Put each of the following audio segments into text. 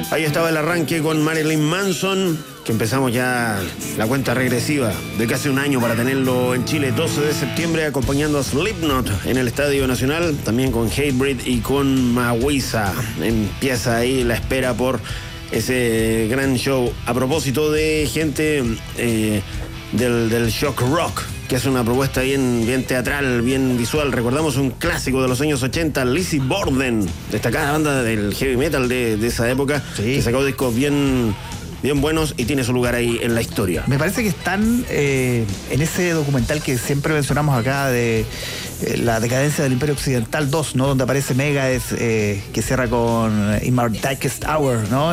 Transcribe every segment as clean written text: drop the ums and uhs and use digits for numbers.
Ahí estaba el arranque con Marilyn Manson, que empezamos ya la cuenta regresiva de casi un año para tenerlo en Chile. 12 de septiembre acompañando a Slipknot en el Estadio Nacional, también con Hatebreed y con Mawisa. Empieza ahí la espera por ese gran show. A propósito de gente del shock rock, que es una propuesta bien teatral, bien visual. Recordamos un clásico de los años 80, Lizzy Borden, destacada banda del heavy metal de esa época, sí, que sacó discos bien buenos y tiene su lugar ahí en la historia. Me parece que están en ese documental que siempre mencionamos acá de la decadencia del Imperio Occidental 2, ¿no? Donde aparece Megadeth, que cierra con In My Darkest Hour, ¿no?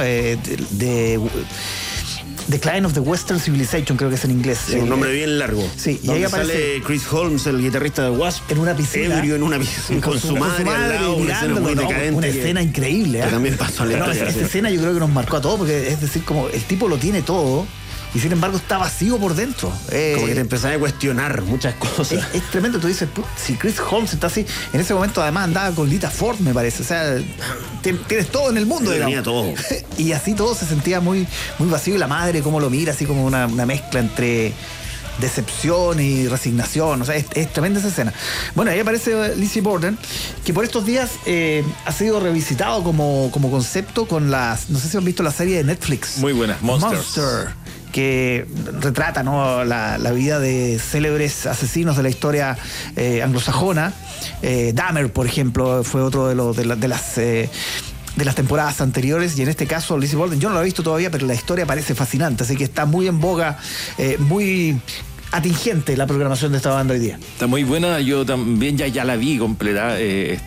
Decline of the Western Civilization, creo que es en inglés. Sí, un nombre bien largo. Sí, y ahí aparece Chris Holmes, el guitarrista de Wasp, en una piscina. Ebrio en una piscina, con su madre al lado, una escena muy decadente. Una escena increíble. Que también pasó a la historia. Esa escena yo creo que nos marcó a todos, porque es decir, como el tipo lo tiene todo y sin embargo está vacío por dentro. Como que te empezás a cuestionar muchas cosas. Es tremendo. Tú dices, si Chris Holmes está así, en ese momento además andaba con Lita Ford, me parece. O sea, tienes todo en el mundo. Tenía todo. Y así todo se sentía muy, muy vacío. Y la madre, cómo lo mira, así como una mezcla entre decepción y resignación. O sea, es tremenda esa escena. Bueno, ahí aparece Lizzy Borden, que por estos días ha sido revisitado como concepto con las... No sé si han visto la serie de Netflix. Muy buena, Monster, que retrata, ¿no?, la vida de célebres asesinos de la historia anglosajona. Dahmer, por ejemplo, fue otro de las temporadas anteriores, y en este caso Lizzy Borden, yo no lo he visto todavía, pero la historia parece fascinante, así que está muy en boga, muy atingente la programación de esta banda hoy día. Está muy buena, yo también ya la vi completa.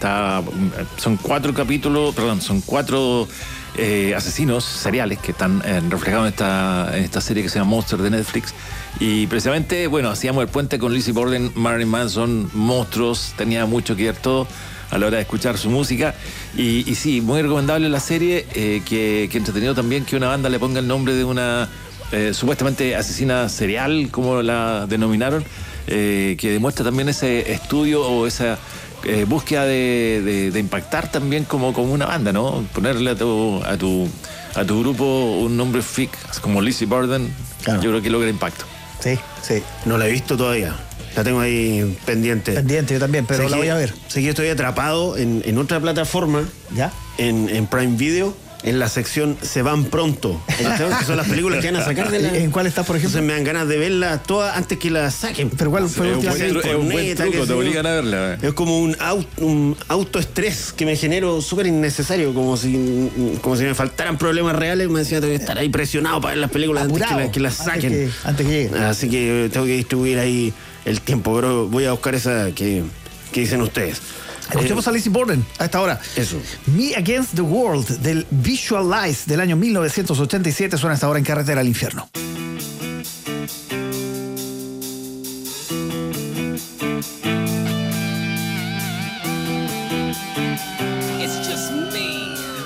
Son 4 capítulos, son 4 asesinos seriales que están reflejados en esta serie que se llama Monster de Netflix. Y precisamente, bueno, hacíamos el puente con Lizzy Borden, Marilyn Manson, monstruos, tenía mucho que ver todo a la hora de escuchar su música. Y sí, muy recomendable la serie, que entretenido también que una banda le ponga el nombre de una supuestamente asesina serial, como la denominaron, que demuestra también ese estudio o esa búsqueda de impactar también como una banda, ¿no? Ponerle a tu grupo un nombre fake como Lizzy Borden, claro. Yo creo que logra impacto. Sí. No la he visto todavía. La tengo ahí pendiente. Yo también, pero la voy a ver. Sé que estoy atrapado en otra plataforma, ¿ya? En Prime Video, en la sección Se Van Pronto, que son las películas que van a sacar de la... ¿En cuál estás, por ejemplo? Entonces me dan ganas de verlas todas antes que las saquen. ¿Pero cuál fue el último? Es un buen truco, te obligan a verla. Es como un autoestrés que me genero súper innecesario, como si me faltaran problemas reales. Me decía, tengo que estar ahí presionado para ver las películas antes que las saquen. Antes que lleguen. Así que tengo que distribuir ahí el tiempo, pero voy a buscar esa que dicen ustedes. Escuchemos a Lizzy Borden a esta hora. Eso. Me Against the World del Visualize del año 1987 suena a esta hora en Carretera al Infierno.